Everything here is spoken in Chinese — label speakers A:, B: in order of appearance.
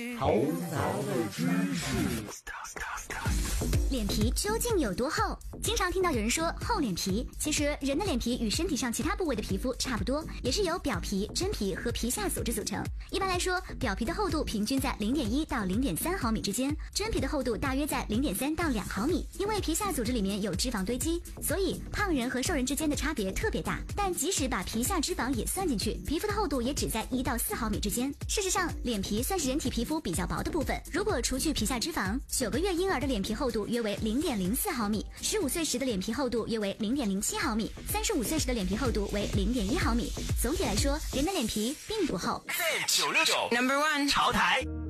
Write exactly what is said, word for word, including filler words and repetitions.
A: 头脑的知识。
B: 脸皮究竟有多厚？经常听到有人说厚脸皮，其实人的脸皮与身体上其他部位的皮肤差不多，也是由表皮、真皮和皮下组织组成。一般来说，表皮的厚度平均在 零点一到零点三毫米之间，真皮的厚度大约在 零点三到两毫米。因为皮下组织里面有脂肪堆积，所以胖人和瘦人之间的差别特别大。但即使把皮下脂肪也算进去，皮肤的厚度也只在一到四毫米之间。事实上，脸皮算是人体皮肤比较薄的部分。如果除去皮下脂肪，九个月婴儿的脸皮厚度约为 零点零四毫米，十五岁时的脸皮厚度约为 零点零七毫米，三十五岁时的脸皮厚度为 零点一毫米。总体来说，人的脸皮并不厚。
C: 九六九 Number One 潮台。